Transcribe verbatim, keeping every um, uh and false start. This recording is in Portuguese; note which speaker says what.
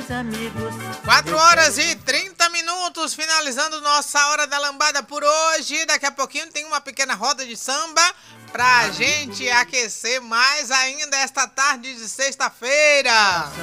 Speaker 1: meus amigos.
Speaker 2: quatro horas e trinta minutos, finalizando nossa Hora da Lambada por hoje. Daqui a pouquinho tem uma pequena roda de samba pra gente aquecer mais ainda esta tarde de sexta-feira.